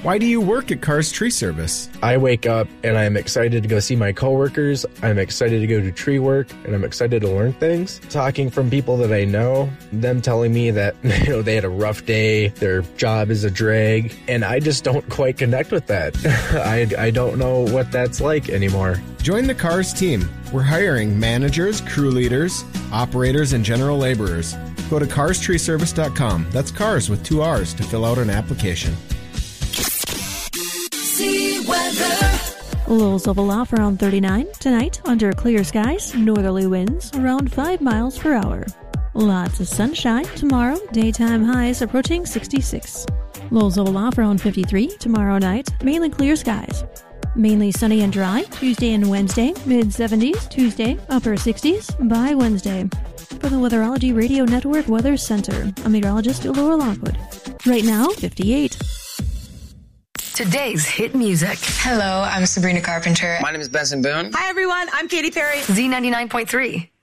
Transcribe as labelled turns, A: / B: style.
A: Why do you work at Cars Tree Service?
B: I wake up and I'm excited to go see my coworkers. I'm excited to go to tree work, and I'm excited to learn things. Talking from people that I know, them telling me that they had a rough day, their job is a drag, and I just don't quite connect with that. I don't know what that's like anymore.
A: Join the Cars team. We're hiring managers, crew leaders, operators, and general laborers. Go to carstreeservice.com. That's cars with 2 R's to fill out an application.
C: See weather.
D: Lows level off around 39. Tonight, under clear skies, northerly winds around 5 miles per hour. Lots of sunshine. Tomorrow, daytime highs approaching 66. Lows level off around 53. Tomorrow night, mainly clear skies. Mainly sunny and dry. Tuesday and Wednesday, mid-70s. Tuesday, upper 60s by Wednesday. For the Weatherology Radio Network Weather Center, I'm meteorologist Laura Lockwood. Right now, 58.
C: Today's hit music.
E: Hello, I'm Sabrina Carpenter.
F: My name is Benson Boone.
G: Hi, everyone. I'm Katy Perry.
C: Z99.3.